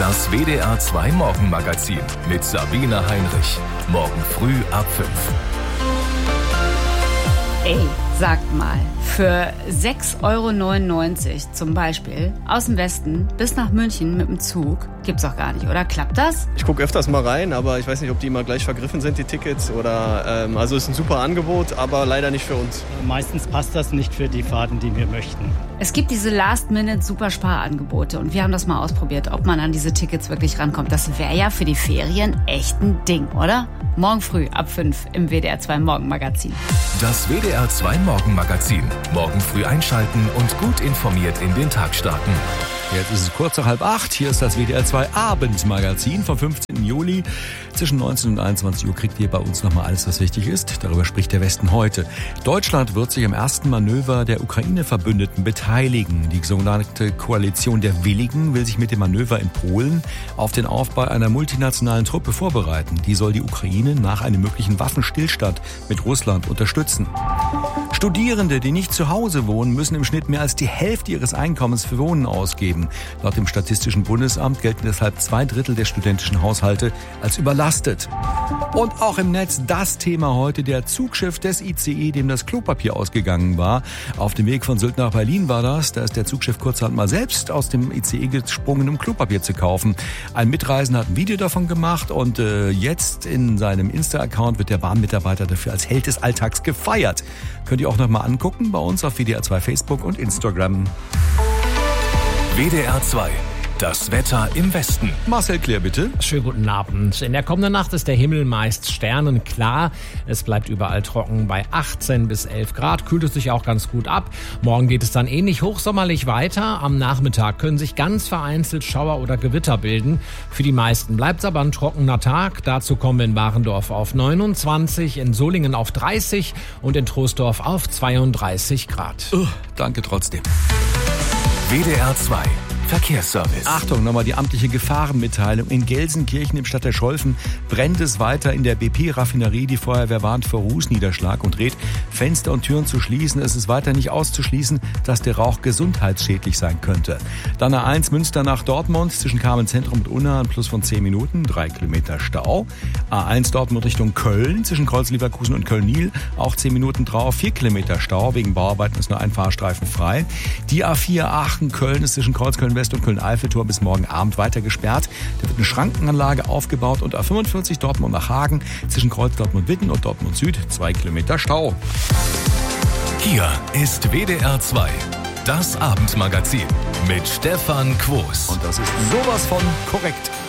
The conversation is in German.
Das WDR 2 Morgenmagazin mit Sabine Heinrich. Morgen früh ab 5. Ey, sagt mal, für 6,99 € zum Beispiel aus dem Westen bis nach München mit dem Zug gibt's doch gar nicht, oder? Klappt das? Ich gucke öfters mal rein, aber ich weiß nicht, ob die immer gleich vergriffen sind, die Tickets. Oder also ist ein super Angebot, aber leider nicht für uns. Meistens passt das nicht für die Fahrten, die wir möchten. Es gibt diese Last-Minute-Supersparangebote und wir haben das mal ausprobiert, ob man an diese Tickets wirklich rankommt. Das wäre ja für die Ferien echt ein Ding, oder? Morgen früh ab 5 im WDR 2 Morgenmagazin. Das WDR 2 Morgenmagazin. Morgen früh einschalten und gut informiert in den Tag starten. Jetzt ist es kurz nach 7:30. Hier ist das WDR 2 Abendmagazin vom 15. Juli. Zwischen 19 und 21 Uhr kriegt ihr bei uns nochmal alles, was wichtig ist. Darüber spricht der Westen heute. Deutschland wird sich am ersten Manöver der Ukraine-Verbündeten beteiligen. Die sogenannte Koalition der Willigen will sich mit dem Manöver in Polen auf den Aufbau einer multinationalen Truppe vorbereiten. Die soll die Ukraine nach einem möglichen Waffenstillstand mit Russland unterstützen. Studierende, die nicht zu Hause wohnen, müssen im Schnitt mehr als die Hälfte ihres Einkommens für Wohnen ausgeben. Laut dem Statistischen Bundesamt gelten deshalb 2/3 der studentischen Haushalte als überlastet. Und auch im Netz das Thema heute, der Zugschiff des ICE, dem das Klopapier ausgegangen war. Auf dem Weg von Sylt nach Berlin war das. Da ist der Zugschiff kurzerhand mal selbst aus dem ICE gesprungen, um Klopapier zu kaufen. Ein Mitreisender hat ein Video davon gemacht und jetzt in seinem Insta-Account wird der Bahnmitarbeiter dafür als Held des Alltags gefeiert. Könnt ihr auch noch mal angucken bei uns auf WDR 2 Facebook und Instagram. WDR 2. Das Wetter im Westen. Marcel Klär, bitte. Schönen guten Abend. In der kommenden Nacht ist der Himmel meist sternenklar. Es bleibt überall trocken bei 18 bis 11 Grad. Kühlt es sich auch ganz gut ab. Morgen geht es dann ähnlich hochsommerlich weiter. Am Nachmittag können sich ganz vereinzelt Schauer oder Gewitter bilden. Für die meisten bleibt es aber ein trockener Tag. Dazu kommen wir in Warendorf auf 29, in Solingen auf 30 und in Troisdorf auf 32 Grad. Danke trotzdem. WDR 2. Verkehrsservice. Achtung, nochmal die amtliche Gefahrenmitteilung. In Gelsenkirchen im Stadtteil Scholven brennt es weiter in der BP-Raffinerie. Die Feuerwehr warnt vor Rußniederschlag und rät, Fenster und Türen zu schließen. Es ist weiter nicht auszuschließen, dass der Rauch gesundheitsschädlich sein könnte. Dann A1 Münster nach Dortmund zwischen Kamenz-Zentrum und Unna, ein Plus von 10 Minuten, 3 Kilometer Stau. A1 Dortmund Richtung Köln zwischen Kreuz-Leverkusen und Köln-Niel, auch 10 Minuten drauf, 4 Kilometer Stau. Wegen Bauarbeiten ist nur ein Fahrstreifen frei. Die A4 Aachen-Köln ist zwischen Kreuz-Köln-West und Köln-Eiffeltor bis morgen Abend weiter gesperrt. Da wird eine Schrankenanlage aufgebaut und A45 Dortmund nach Hagen zwischen Kreuz Dortmund-Witten und Dortmund Süd 2 Kilometer Stau. Hier ist WDR 2. Das Abendmagazin mit Stefan Quos. Und das ist sowas von korrekt.